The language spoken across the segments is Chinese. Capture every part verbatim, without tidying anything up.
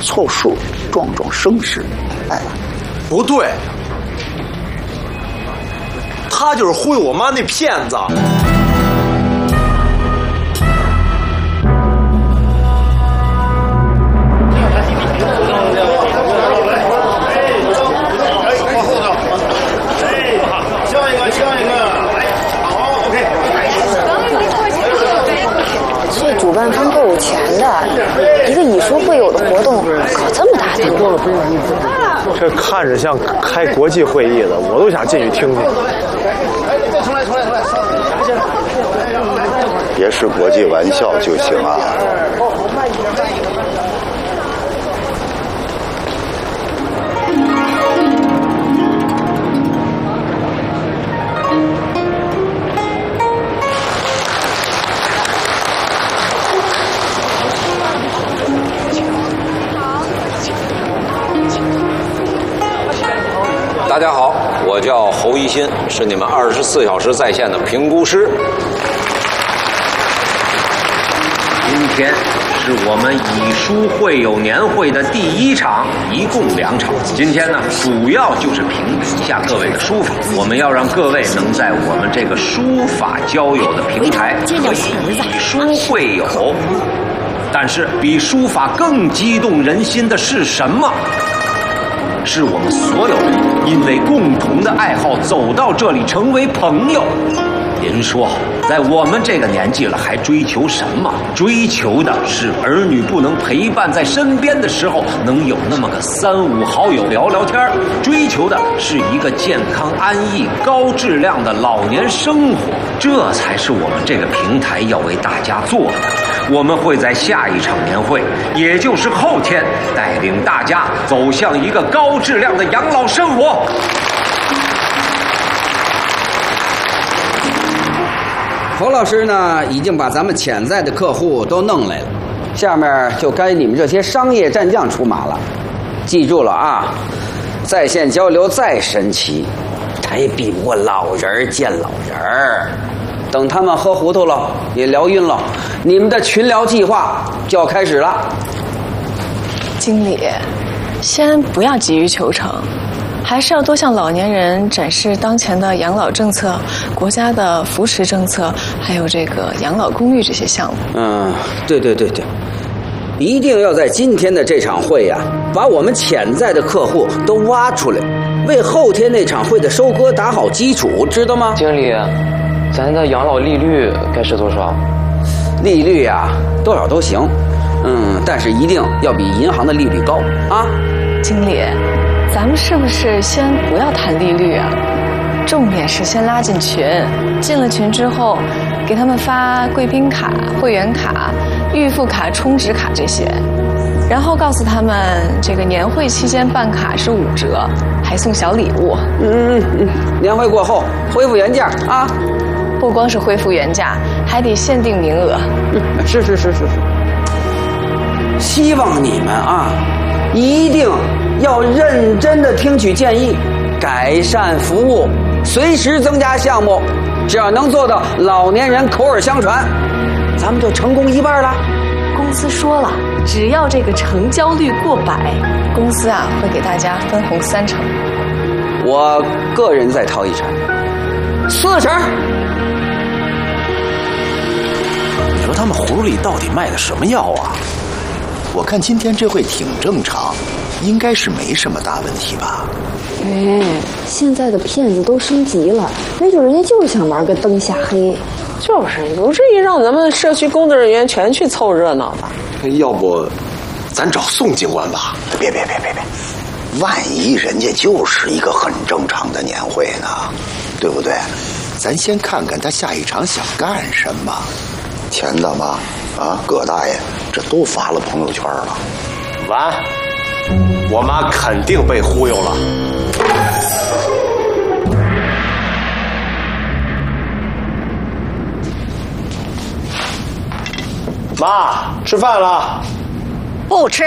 凑数，壮壮声势。哎， 不对，他就是忽悠我妈那骗子。 主办方够有钱的，一个艺术会有的活动搞这么大的， 这看着像开国际会议的，我都想进去听听。 再重来，重来，重来！别是国际玩笑就行啊。 大家好，我叫侯一新，是你们二十四小时在线的评估师。今天是我们以书会友年会的第一场，一共两场。今天呢，主要就是评一下各位的书法，我们要让各位能在我们这个书法交友的平台可以以书会友。但是比书法更激动人心的是什么？是我们所有人因为共同的爱好走到这里成为朋友。您说，在我们这个年纪了，还追求什么？追求的是儿女不能陪伴在身边的时候，能有那么个三五好友聊聊天；追求的是一个健康安逸、高质量的老年生活。这才是我们这个平台要为大家做的。我们会在下一场年会，也就是后天，带领大家走向一个高质量的养老生活。 侯老师呢，已经把咱们潜在的客户都弄来了，下面就该你们这些商业战将出马了。记住了啊，在线交流再神奇，它也比不过老人见老人。等他们喝糊涂了，也聊晕了，你们的群聊计划就要开始了。 经理，先不要急于求成，还是要多向老年人展示当前的养老政策、国家的扶持政策，还有这个养老公寓这些项目。 嗯，对对对对，一定要在今天的这场会呀、啊，把我们潜在的客户都挖出来，为后天那场会的收割打好基础，知道吗？ 经理，咱的养老利率该是多少？ 利率呀、啊，多少都行，嗯，但是一定要比银行的利率高啊。 经理，咱们是不是先不要谈利率啊？重点是先拉进群，进了群之后，给他们发贵宾卡、会员卡、预付卡、充值卡这些，然后告诉他们这个年会期间办卡是五折，还送小礼物。 嗯嗯嗯，年会过后恢复原价啊！ 不光是恢复原价，还得限定名额。 嗯，是是是是是。希望你们啊，一定要认真的听取建议，改善服务，随时增加项目。只要能做到老年人口耳相传，咱们就成功一半了。 公司说了，只要这个成交率过百，公司啊会给大家分红三成。 我个人再掏一成，四成。 你说他们葫芦里到底卖的什么药啊？我看今天这会挺正常，应该是没什么大问题吧。 哎，现在的骗子都升级了，没准人家就是想玩个灯下黑。 就是不至于让咱们社区工作人员全去凑热闹吧？ 要不，咱找宋警官吧？ 别别别别别，万一人家就是一个很正常的年会呢，对不对？咱先看看他下一场想干什么。钱大妈啊，葛大爷，这都发了朋友圈了。 完，我妈肯定被忽悠了。妈，吃饭了？ 不吃。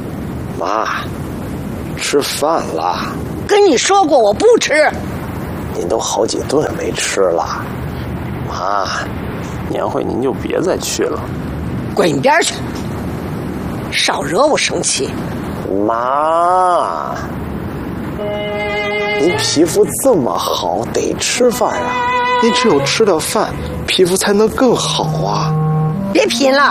妈，吃饭了。 跟你说过我不吃。 您都好几顿没吃了。妈，年会您就别再去了。 滚一边去！少惹我生气。 妈，您皮肤这么好，得吃饭啊！您只有吃了饭，皮肤才能更好啊！ 别贫了，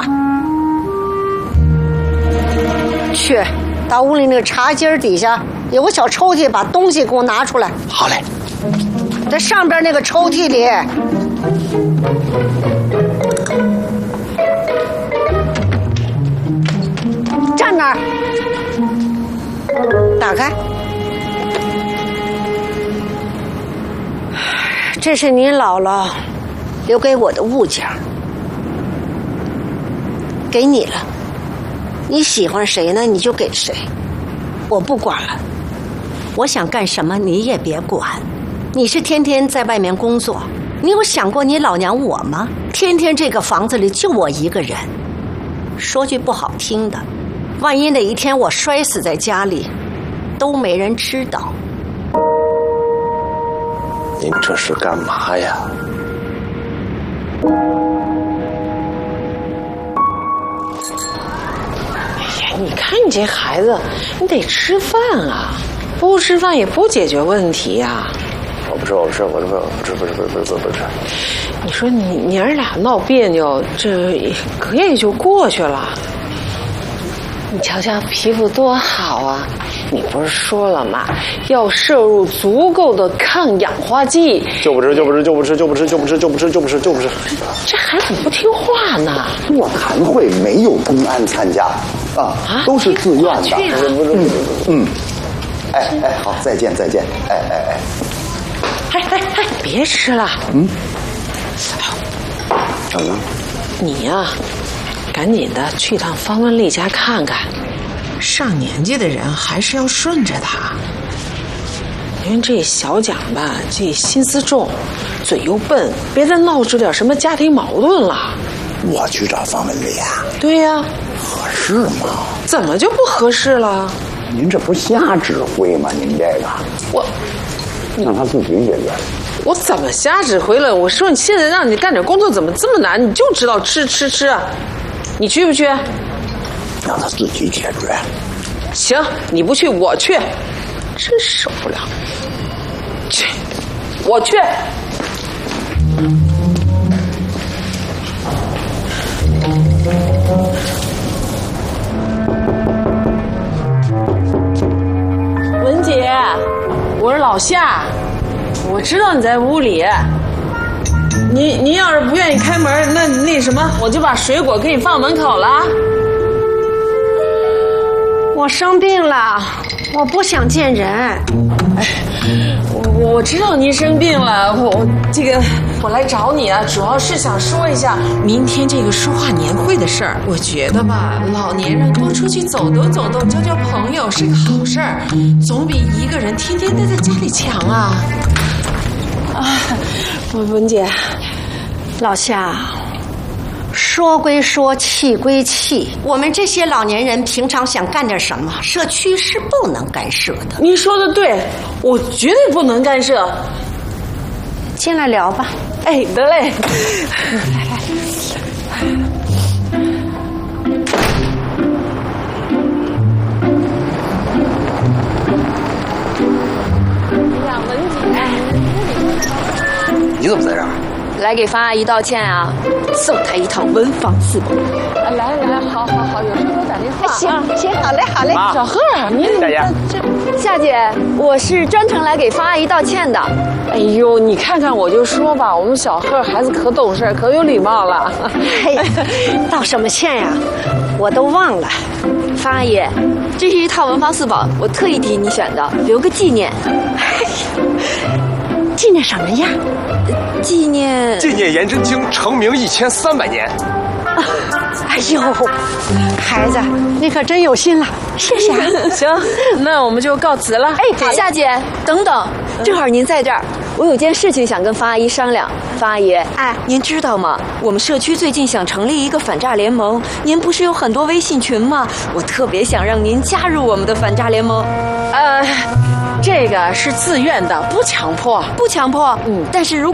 去到屋里那个茶几底下有个小抽屉，把东西给我拿出来。 好嘞， 在上边那个抽屉里。站那儿，打开。这是您姥姥留给我的物件，给你了。你喜欢谁呢，你就给谁，我不管了。我想干什么你也别管。你是天天在外面工作，你有想过你老娘我吗？天天这个房子里就我一个人。说句不好听的，万一哪一天我摔死在家里，都没人知道。 您这是干嘛呀？ 哎呀，你看你这孩子，你得吃饭啊，不吃饭也不解决问题呀。 我不吃，我不吃，我不吃，不吃，不吃，不吃，不吃，不吃。 你说你娘儿俩闹别扭，这隔夜也就过去了。你瞧瞧皮肤多好啊！你不是说了吗？要摄入足够的抗氧化剂。 就不吃，就不吃，就不吃，就不吃，就不吃，就不吃，就不吃，就不吃。 这孩子不听话呢。 座谈会没有公安参加啊，都是自愿的。嗯嗯。哎哎，好，再见再见。哎哎哎。 哎哎哎，别吃了。 嗯。怎么了？ 你呀、啊，赶紧的去趟方文丽家看看。上年纪的人还是要顺着他。因为这小蒋吧，这心思重，嘴又笨，别再闹出点什么家庭矛盾了。 我去找方文丽啊？ 对呀、啊。 合适吗？ 怎么就不合适了？ 您这不瞎指挥吗？您这个， 我让他自己解决。 我怎么瞎指挥了？我说你现在让你干点工作怎么这么难？你就知道吃吃吃，你去不去？ 让他自己解决。 行，你不去我去，真受不了。去，我去。文姐，我是老夏，我知道你在屋里。您您要是不愿意开门，那那什么，我就把水果给你放门口了。 我生病了，我不想见人。 哎，我我知道您生病了，我我这个我来找你啊，主要是想说一下明天这个书画年会的事儿。我觉得吧，老年人多出去走动走动，交交朋友是个好事儿，总比一个人天天待在家里强啊。啊，文文姐， 老夏。说归说，气归气，我们这些老年人平常想干点什么，社区是不能干涉的。 您说的对，我绝对不能干涉。 进来聊吧。 哎，得嘞。来来。呀，文姐， 你怎么在这儿？ 来给方阿姨道歉啊，送她一套文房四宝。 啊，来来，好好好，有事给我打电话。 行行，好嘞好嘞。 小贺，你大家， 夏姐，我是专程来给方阿姨道歉的。 哎呦，你看看我就说吧，我们小贺孩子可懂事，可有礼貌了。 哎，道什么歉呀？我都忘了。 方阿姨，这是一套文房四宝，我特意替你选的，留个纪念。 纪念什么呀？ 纪念纪念颜真卿成名一千三百年。 啊、哎呦，孩子，你可真有心了，谢谢啊。 行，那我们就告辞了。 哎，夏姐，等等，正好您在这儿，我有件事情想跟方阿姨商量。方阿姨，哎，您知道吗？我们社区最近想成立一个反诈联盟，您不是有很多微信群吗？我特别想让您加入我们的反诈联盟。 呃。 这个是自愿的，不强迫， 不强迫。嗯，但是如果